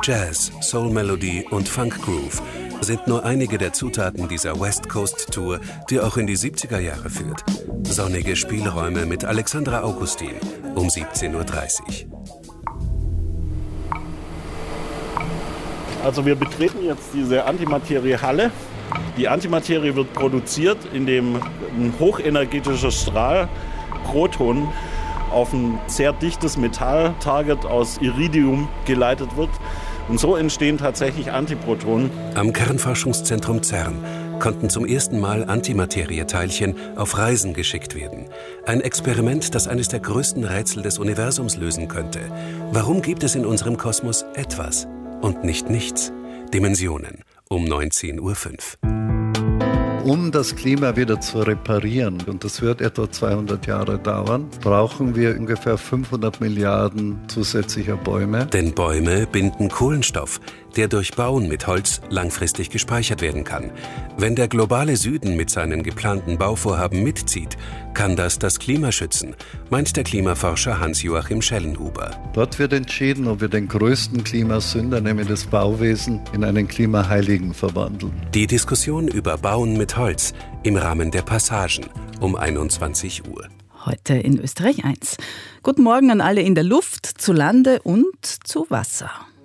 Jazz, Soul Melody und Funk Groove sind nur einige der Zutaten dieser West Coast Tour, die auch in die 70er Jahre führt. Sonnige Spielräume mit Alexandra Augustin um 17:30 Uhr. Also wir betreten jetzt diese Antimaterie-Halle. Die Antimaterie wird produziert, indem ein hochenergetischer Strahl, Proton, auf ein sehr dichtes Metall-Target aus Iridium geleitet wird. Und so entstehen tatsächlich Antiprotonen. Am Kernforschungszentrum CERN konnten zum ersten Mal Antimaterieteilchen auf Reisen geschickt werden. Ein Experiment, das eines der größten Rätsel des Universums lösen könnte. Warum gibt es in unserem Kosmos etwas und nicht nichts? Dimensionen um 19:05 Uhr. Um das Klima wieder zu reparieren, und das wird etwa 200 Jahre dauern, brauchen wir ungefähr 500 Milliarden zusätzlicher Bäume. Denn Bäume binden Kohlenstoff, der durch Bauen mit Holz langfristig gespeichert werden kann. Wenn der globale Süden mit seinen geplanten Bauvorhaben mitzieht, kann das Klima schützen, meint der Klimaforscher Hans-Joachim Schellenhuber. Dort wird entschieden, ob wir den größten Klimasünder, nämlich das Bauwesen, in einen Klimaheiligen verwandeln. Die Diskussion über Bauen mit Holz im Rahmen der Passagen um 21 Uhr. Heute in Österreich 1. Guten Morgen an alle in der Luft, zu Lande und zu Wasser.